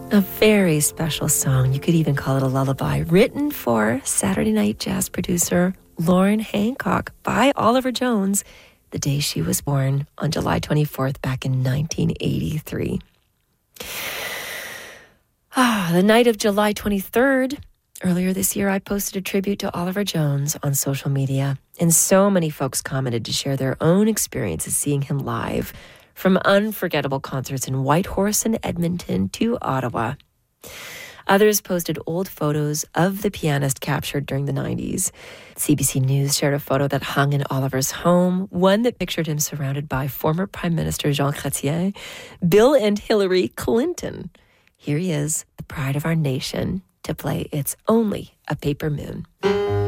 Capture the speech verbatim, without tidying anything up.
A very special song. You could even call it a lullaby, written for Saturday night jazz producer Lauren Hancock by Oliver Jones the day she was born on July twenty-fourth back in nineteen eighty-three. Ah, the night of July twenty-third, earlier this year, I posted a tribute to Oliver Jones on social media, and so many folks commented to share their own experiences seeing him live, from unforgettable concerts in Whitehorse and Edmonton to Ottawa. Others posted old photos of the pianist captured during the nineties. C B C News shared a photo that hung in Oliver's home, one that pictured him surrounded by former Prime Minister Jean Chrétien, Bill and Hillary Clinton. Here he is, the pride of our nation, to play It's Only a Paper Moon.